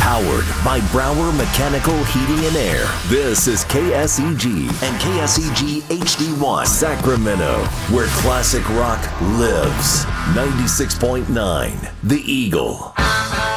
Powered by Brower Mechanical Heating and Air. This is KSEG and KSEG HD1 Sacramento, where classic rock lives. 96.9 The Eagle.